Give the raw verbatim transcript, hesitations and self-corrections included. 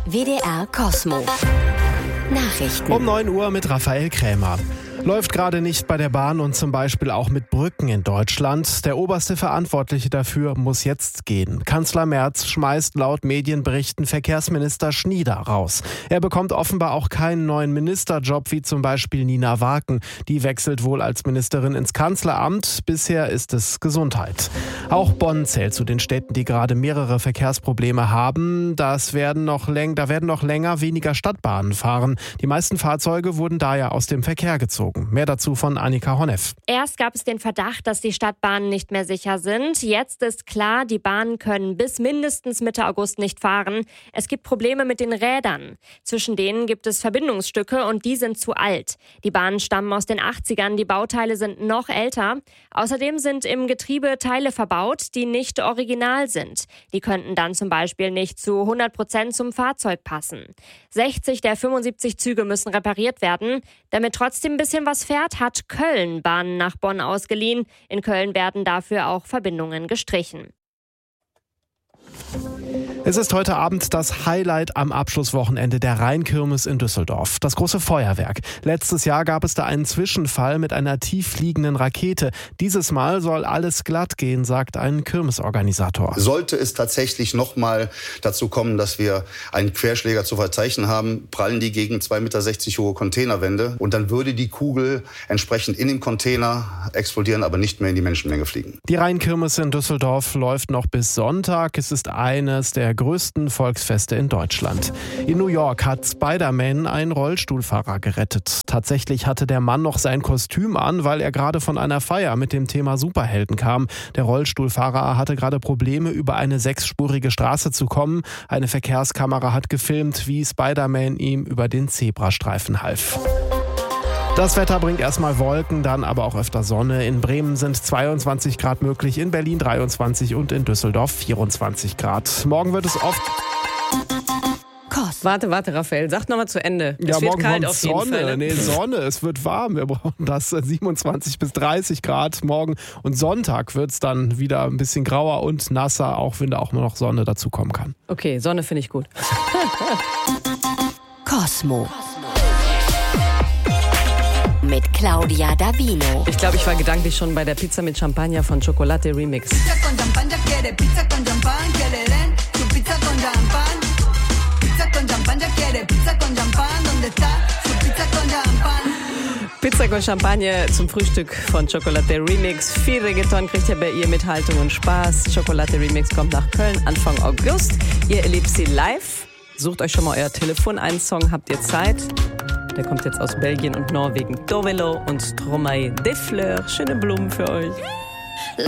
W D R Kosmo. Nachrichten. Um neun Uhr mit Raphael Krämer. Läuft gerade nicht bei der Bahn und zum Beispiel auch mit Brücken in Deutschland. Der oberste Verantwortliche dafür muss jetzt gehen. Kanzler Merz schmeißt laut Medienberichten Verkehrsminister Schnieder raus. Er bekommt offenbar auch keinen neuen Ministerjob wie zum Beispiel Nina Waken. Die wechselt wohl als Ministerin ins Kanzleramt. Bisher ist es Gesundheit. Auch Bonn zählt zu den Städten, die gerade mehrere Verkehrsprobleme haben. Das werden noch läng- da werden noch länger weniger Stadtbahnen fahren. Die meisten Fahrzeuge wurden daher aus dem Verkehr gezogen. Mehr dazu von Annika Honneff. Erst gab es den Verdacht, dass die Stadtbahnen nicht mehr sicher sind. Jetzt ist klar, die Bahnen können bis mindestens Mitte August nicht fahren. Es gibt Probleme mit den Rädern. Zwischen denen gibt es Verbindungsstücke und die sind zu alt. Die Bahnen stammen aus den achtzigern, die Bauteile sind noch älter. Außerdem sind im Getriebe Teile verbaut, die nicht original sind. Die könnten dann zum Beispiel nicht zu hundert Prozent zum Fahrzeug passen. sechzig der fünfundsiebzig Züge müssen repariert werden. Damit trotzdem ein bisschen was fährt, hat Köln Bahnen nach Bonn ausgeliehen. In Köln werden dafür auch Verbindungen gestrichen. Es ist heute Abend das Highlight am Abschlusswochenende der Rheinkirmes in Düsseldorf. Das große Feuerwerk. Letztes Jahr gab es da einen Zwischenfall mit einer tief fliegenden Rakete. Dieses Mal soll alles glatt gehen, sagt ein Kirmesorganisator. Sollte es tatsächlich noch mal dazu kommen, dass wir einen Querschläger zu verzeichnen haben, prallen die gegen zwei Komma sechzig Meter hohe Containerwände und dann würde die Kugel entsprechend in dem Container explodieren, aber nicht mehr in die Menschenmenge fliegen. Die Rheinkirmes in Düsseldorf läuft noch bis Sonntag. Es ist eines der größten Volksfeste in Deutschland. In New York hat Spider-Man einen Rollstuhlfahrer gerettet. Tatsächlich hatte der Mann noch sein Kostüm an, weil er gerade von einer Feier mit dem Thema Superhelden kam. Der Rollstuhlfahrer hatte gerade Probleme, über eine sechsspurige Straße zu kommen. Eine Verkehrskamera hat gefilmt, wie Spider-Man ihm über den Zebrastreifen half. Das Wetter bringt erstmal Wolken, dann aber auch öfter Sonne. In Bremen sind zweiundzwanzig Grad möglich, in Berlin dreiundzwanzig und in Düsseldorf vierundzwanzig Grad. Morgen wird es oft... Warte, warte, Raphael, sag nochmal zu Ende. Es ja, wird morgen kalt kommt auf jeden Sonne. Fall. Ne? Nee, Sonne, es wird warm. Wir brauchen das siebenundzwanzig bis dreißig Grad morgen. Und Sonntag wird es dann wieder ein bisschen grauer und nasser, auch wenn da auch mal noch Sonne dazu kommen kann. Okay, Sonne finde ich gut. Kosmo. Mit Claudia Davino. Ich glaube, ich war gedanklich schon bei der Pizza mit Champagner von Chocolate Remix. Pizza con champagna quiere, pizza con champán, que le den su pizza con champán. Pizza con champagna quiere, pizza con champán, ¿dónde está su pizza con champán? Pizza con Champagner zum Frühstück von Chocolate Remix. Viel Reggaeton kriegt ihr bei ihr mit Haltung und Spaß. Chocolate Remix kommt nach Köln Anfang August. Ihr erlebt sie live. Sucht euch schon mal euer Telefon. Einen Song habt ihr Zeit. Der kommt jetzt aus Belgien und Norwegen. Dovelo und Stromae des Fleurs. Schöne Blumen für euch.